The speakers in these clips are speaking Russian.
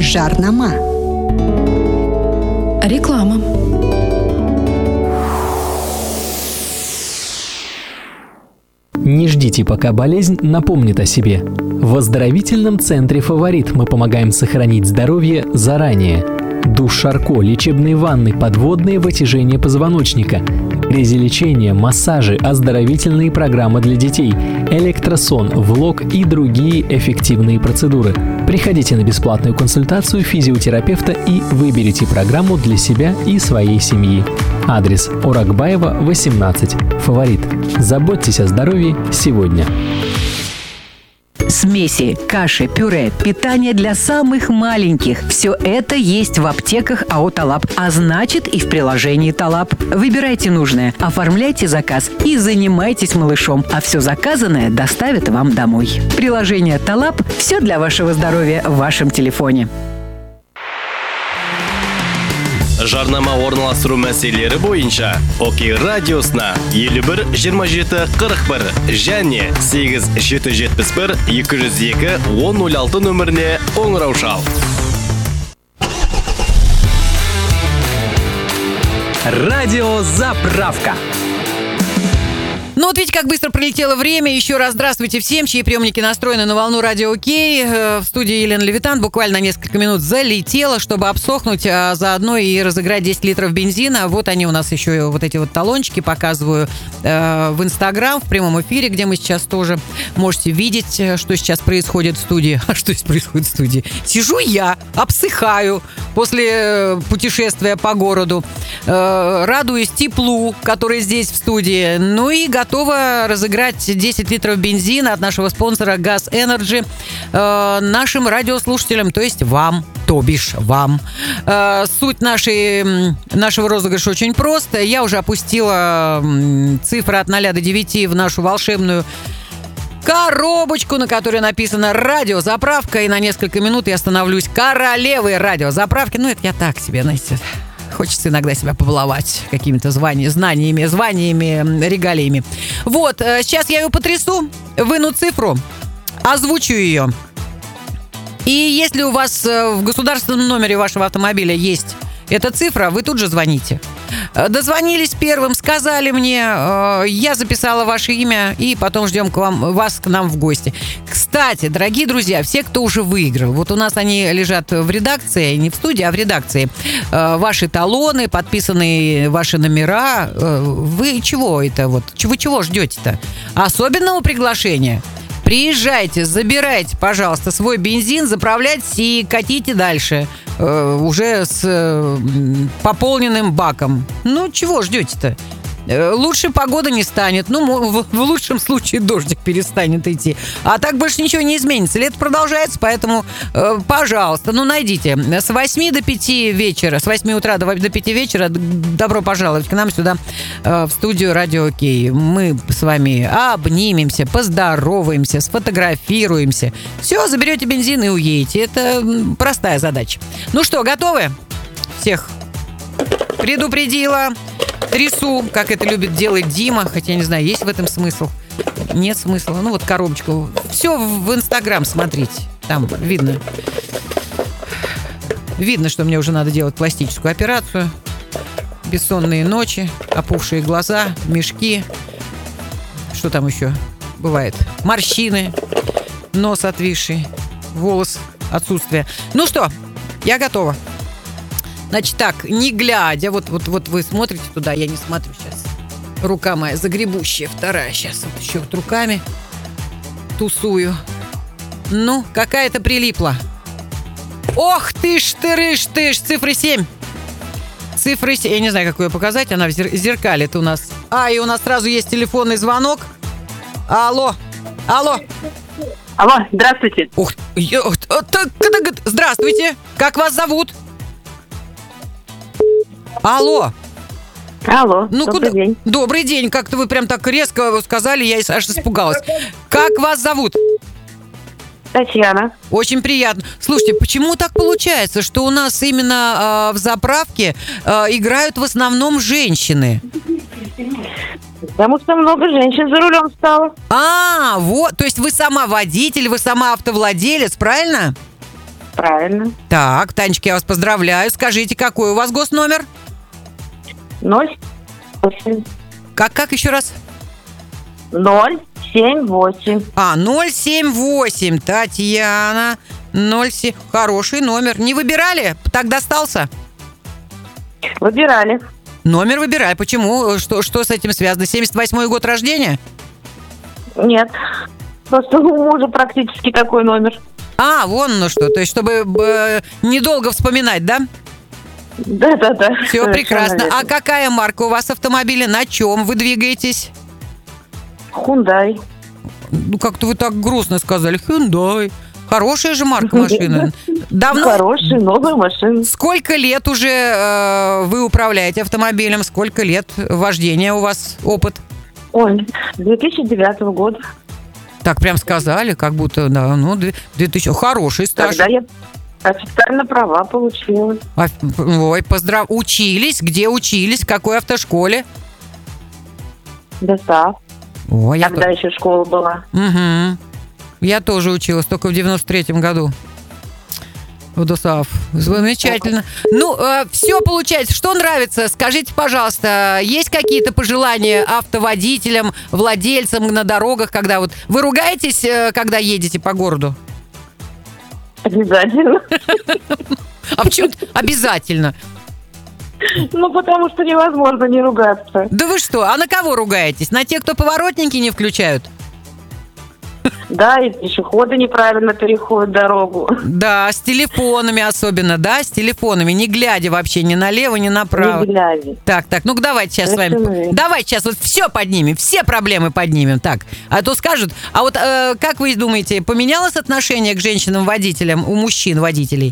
Жарнама. Реклама. Не ждите, пока болезнь напомнит о себе. В оздоровительном центре «Фаворит» мы помогаем сохранить здоровье заранее. Душ Шарко, лечебные ванны, подводные вытяжения позвоночника, резелечение, массажи, оздоровительные программы для детей, электросон, влог и другие эффективные процедуры. Приходите на бесплатную консультацию физиотерапевта и выберите программу для себя и своей семьи. Адрес: Оракбаева, 18. «Фаворит». Заботьтесь о здоровье сегодня. Смеси, каши, пюре, питание для самых маленьких. Все это есть в аптеках АО «Талаб», а значит и в приложении «Талаб». Выбирайте нужное, оформляйте заказ и занимайтесь малышом, а все заказанное доставят вам домой. Приложение «Талаб» – все для вашего здоровья в вашем телефоне. Жарнама орналастыру мәселелері бойынша Окей радиосына 51-27-41 және 8-771-202-1006 нөміріне қоңырау шал. Радиозаправка. Ну вот видите, как быстро пролетело время. Еще раз здравствуйте всем, чьи приемники настроены на волну Радио Окей. В студии Елена Левитан. Буквально несколько минут залетело, чтобы обсохнуть, а заодно и разыграть 10 литров бензина. Вот они у нас еще, вот эти вот талончики, показываю в Инстаграм, в прямом эфире, где мы сейчас тоже можете видеть, что сейчас происходит в студии. А что здесь происходит в студии? Сижу я, обсыхаю после путешествия по городу, радуюсь теплу, который здесь в студии, ну и готова разыграть 10 литров бензина от нашего спонсора «Газ Энерджи» нашим радиослушателям, то есть вам, то бишь вам. Суть нашего розыгрыша очень проста. Я уже опустила цифры от 0 до 9 в нашу волшебную коробочку, на которой написано «Радиозаправка», и на несколько минут я становлюсь королевой радиозаправки. Ну, это я так себе, знаете... Хочется иногда себя побаловать какими-то знаниями, регалиями. Вот, сейчас я ее потрясу, выну цифру, озвучу ее. И если у вас в государственном номере вашего автомобиля есть эта цифра, вы тут же звоните. Дозвонились первым, сказали мне, я записала ваше имя, и потом ждем вас к нам в гости. Кстати, дорогие друзья, все, кто уже выиграл, вот у нас они лежат в редакции, не в студии, а в редакции. Ваши талоны, подписанные ваши номера. Вы чего это вот? Вы чего ждете-то? Особенного приглашения? Приезжайте, забирайте, пожалуйста, свой бензин, заправляйтесь и катите дальше. Уже с пополненным баком. Ну, чего ждете-то? Лучше погода не станет. Ну, в лучшем случае дождик перестанет идти. А так больше ничего не изменится. Лето продолжается, поэтому, пожалуйста, найдите. С 8 до 5 вечера, с 8 утра до 5 вечера добро пожаловать к нам сюда, в студию Радио Окей. Мы с вами обнимемся, поздороваемся, сфотографируемся. Все, заберете бензин и уедете. Это простая задача. Ну что, готовы? Всех предупредила. Трясу, как это любит делать Дима. Хотя, не знаю, есть в этом смысл? Нет смысла. Ну, вот коробочку. Все в Инстаграм смотрите. Там видно. Видно, что мне уже надо делать пластическую операцию. Бессонные ночи, опухшие глаза, мешки. Что там еще бывает? Морщины, нос отвисший, волос, отсутствие. Ну что, я готова. Значит так, не глядя, вот вы смотрите туда, я не смотрю сейчас. Рука моя загребущая, вторая сейчас вот еще вот руками тусую. Ну, какая-то прилипла. Ох ты ж, цифры 7. Цифры 7, я не знаю, как ее показать, она в зеркале это у нас. И у нас сразу есть телефонный звонок. Алло, здравствуйте. Здравствуйте, как вас зовут? Алло, Добрый день. Добрый день. Как-то вы прям так резко сказали, я аж испугалась. Как вас зовут? Татьяна. Очень приятно. Слушайте, почему так получается, что у нас именно в заправке играют в основном женщины? Потому что много женщин за рулем стало. Вот. То есть вы сама водитель, вы сама автовладелец, правильно? Правильно. Так, Танечка, я вас поздравляю. Скажите, какой у вас госномер? 078. Как еще раз? 078. 078, Татьяна. 07. Хороший номер. Не выбирали? Так достался? Выбирали. Номер выбирай. Почему? Что с этим связано? 78-й год рождения? Нет. Просто у мужа практически такой номер. Вон оно что. То есть, чтобы недолго вспоминать, да? Да. Все прекрасно. А какая марка у вас автомобиля? На чем вы двигаетесь? Hyundai. Как-то вы так грустно сказали. Hyundai. Хорошая же марка машины. Давно? Хорошая, новая машина. Сколько лет уже вы управляете автомобилем? Сколько лет вождения у вас опыт? Ой, 2009 года. Так прям сказали, как будто, да, 2000. Хороший стаж. Тогда я официально права получила. Ой, Учились? Где учились? В какой автошколе? ДОСААФ. Ой, Тогда еще школа была. Угу. Я тоже училась, только в 93-м году. В ДОСААФ. Замечательно. Все получается. Что нравится? Скажите, пожалуйста, есть какие-то пожелания автоводителям, владельцам на дорогах, когда вот вы ругаетесь, когда едете по городу? Обязательно. А почему обязательно? Потому что невозможно не ругаться. Да вы что? А на кого ругаетесь? На тех, кто поворотники не включают? Да, и пешеходы неправильно переходят дорогу. Да, с телефонами особенно, да, с телефонами, не глядя вообще ни налево, ни направо. Не глядя. Так, ну-ка давайте сейчас с вами, давайте сейчас вот все поднимем, все проблемы поднимем, так. А то скажут, а вот как вы думаете, поменялось отношение к женщинам-водителям у мужчин-водителей?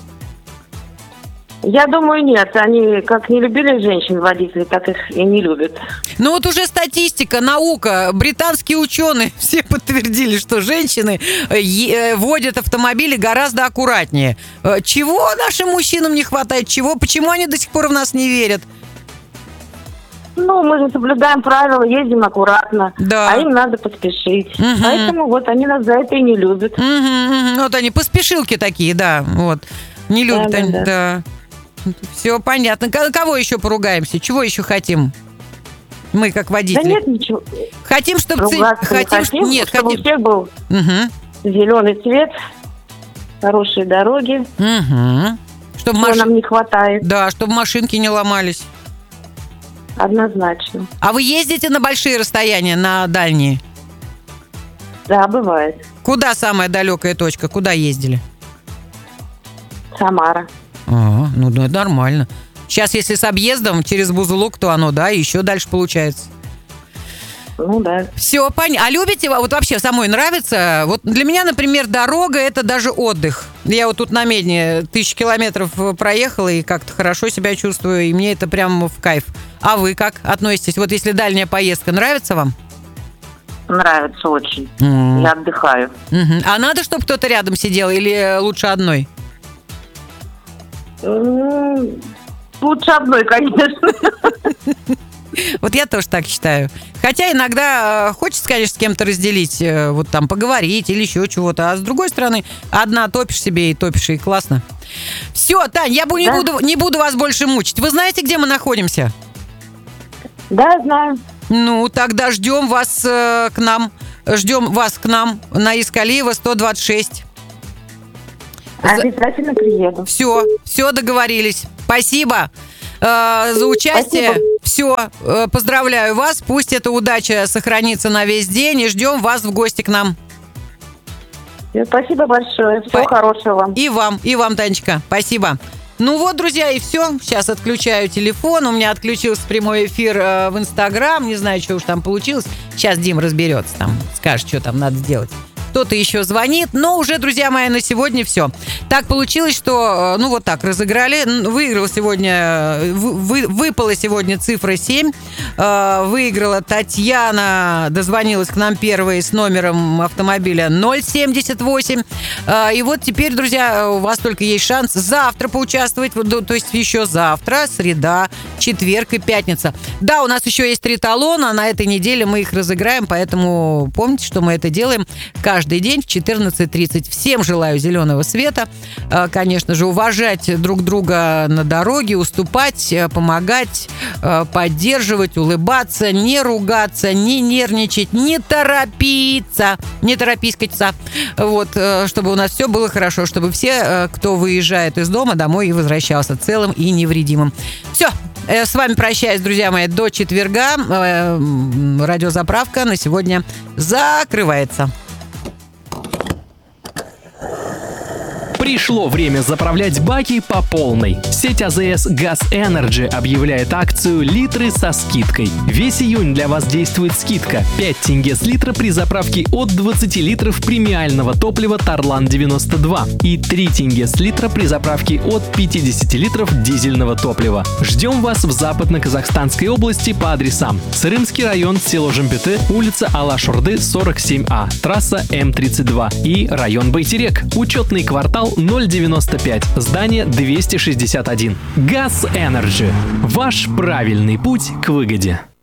Я думаю, нет. Они как не любили женщин-водителей, так их и не любят. Вот уже статистика, наука, британские ученые все подтвердили, что женщины водят автомобили гораздо аккуратнее. Чего нашим мужчинам не хватает? Почему они до сих пор в нас не верят? Мы же соблюдаем правила, ездим аккуратно, да. А им надо поспешить. Поэтому они нас за это и не любят. Вот они поспешилки такие, да, вот. Не любят они, да. Все понятно. Кого еще поругаемся? Чего еще хотим? Мы как водители. Да нет ничего. Хотим, чтобы чтобы у всех был зеленый цвет, хорошие дороги. Чтобы нам не хватает. Да, чтобы машинки не ломались. Однозначно. А вы ездите на большие расстояния, на дальние? Да, бывает. Куда самая далекая точка? Куда ездили? Самара. Это нормально. Сейчас, если с объездом через Бузулук, то оно, да, еще дальше получается. Да. Все, понятно. А любите, вот вообще самой нравится? Вот для меня, например, дорога – это даже отдых. Я вот тут на Медне 1000 километров проехала и как-то хорошо себя чувствую, и мне это прям в кайф. А вы как относитесь? Вот если дальняя поездка, нравится вам? Нравится очень. Я отдыхаю. А надо, чтобы кто-то рядом сидел или лучше одной? Лучше одной, конечно. Вот я тоже так считаю. Хотя иногда хочется, конечно, с кем-то разделить, вот там поговорить или еще чего-то. А с другой стороны, одна топишь себе и топишь, и классно. Все, Тань, я не буду вас больше мучить. Вы знаете, где мы находимся? Да, знаю. Тогда ждем вас к нам. Ждем вас к нам на Искалиева 126. Обязательно приеду. Все договорились. Спасибо за участие. Все, поздравляю вас. Пусть эта удача сохранится на весь день. И ждем вас в гости к нам. Спасибо большое. Всего хорошего вам. И вам, Танечка. Спасибо. Друзья, и все. Сейчас отключаю телефон. У меня отключился прямой эфир в Инстаграм. Не знаю, что уж там получилось. Сейчас Дим разберется, скажет, что там надо сделать. Кто-то еще звонит, но уже, друзья мои, на сегодня все. Так получилось, что, вот так, разыграли. Выиграла сегодня, выпала сегодня цифра 7. Выиграла Татьяна, дозвонилась к нам первой с номером автомобиля 078. И вот теперь, друзья, у вас только есть шанс завтра поучаствовать, то есть еще завтра, среда, четверг и пятница. Да, у нас еще есть 3 талона, на этой неделе мы их разыграем, поэтому помните, что мы это делаем каждый каждый день в 14:30. Всем желаю зеленого света. Конечно же, уважать друг друга на дороге, уступать, помогать, поддерживать, улыбаться, не ругаться, не нервничать, не торопиться. Не торопискаться. Вот, чтобы у нас все было хорошо, чтобы все, кто выезжает из дома, домой и возвращался целым и невредимым. Все. С вами прощаюсь, друзья мои, до четверга. Радиозаправка на сегодня закрывается. Пришло время заправлять баки по полной. Сеть АЗС Gas Energy объявляет акцию «Литры со скидкой». Весь июнь для вас действует скидка 5 тенге с литра при заправке от 20 литров премиального топлива Тарлан-92 и 3 тенге с литра при заправке от 50 литров дизельного топлива. Ждем вас в Западно-Казахстанской области по адресам: Сырымский район, село Жемпеты, улица Алаш-Орды, 47А, трасса М32 и район Байтерек, учетный квартал 095, здание 261. Gas Energy. Ваш правильный путь к выгоде.